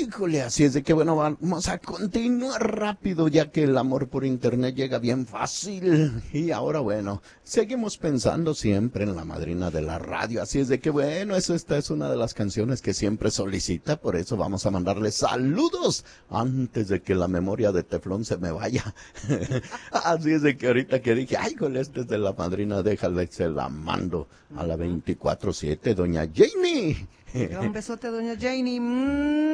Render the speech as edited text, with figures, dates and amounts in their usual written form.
Híjole, así es de que bueno, vamos a continuar rápido ya que el amor por internet llega bien fácil. Y ahora bueno, seguimos pensando siempre en la madrina de la radio, así es de que bueno, esta es una de las canciones que siempre solicita, por eso vamos a mandarle saludos antes de que la memoria de Teflón se me vaya. Así es de que ahorita que dije, ay, jole, este es de la madrina, déjale, se la mando a la 24/7, doña Janie. Un besote, doña Janie.